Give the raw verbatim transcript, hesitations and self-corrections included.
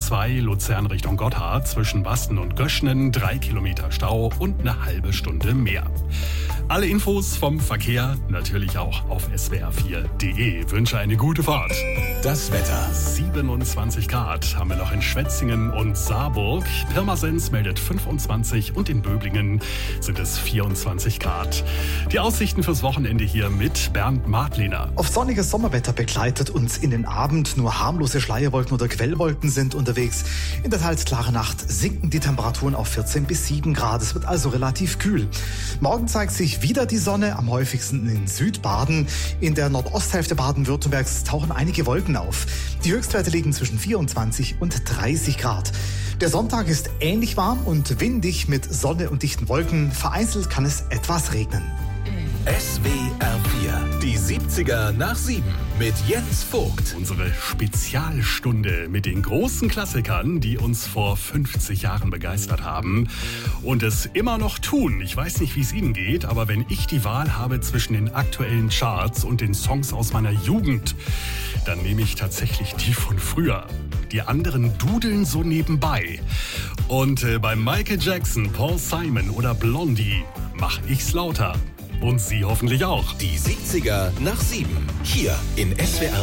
zwei Luzern Richtung Gotthard zwischen Basten und Göschnen, drei Kilometer Stau und eine halbe Stunde mehr. Alle Infos vom Verkehr natürlich auch auf s w r vier punkt d e. Wünsche eine gute Fahrt. Das Wetter. siebenundzwanzig Grad haben wir noch in Schwetzingen und Saarburg. Pirmasens meldet fünfundzwanzig und in Böblingen sind es vierundzwanzig Grad. Die Aussichten fürs Wochenende hier mit Bernd Martlehner. Auf sonniges Sommerwetter begleitet uns in den Abend. Nur harmlose Schleierwolken oder Quellwolken sind unterwegs. In der teils klaren Nacht sinken die Temperaturen auf vierzehn bis sieben Grad. Es wird also relativ kühl. Morgen zeigt sich wieder die Sonne, am häufigsten in Südbaden. In der Nordosthälfte Baden-Württembergs tauchen einige Wolken auf. Die Höchstwerte liegen zwischen vierundzwanzig und dreißig Grad. Der Sonntag ist ähnlich warm und windig mit Sonne und dichten Wolken. Vereinzelt kann es etwas regnen. S W R vier, die siebziger nach sieben mit Jens Vogt. Unsere Spezialstunde mit den großen Klassikern, die uns vor fünfzig Jahren begeistert haben und es immer noch tun. Ich weiß nicht, wie es Ihnen geht, aber wenn ich die Wahl habe zwischen den aktuellen Charts und den Songs aus meiner Jugend, dann nehme ich tatsächlich die von früher. Die anderen dudeln so nebenbei. Und äh, bei Michael Jackson, Paul Simon oder Blondie mach ich's lauter. Und Sie hoffentlich auch. Die siebziger nach sieben. Hier in S W R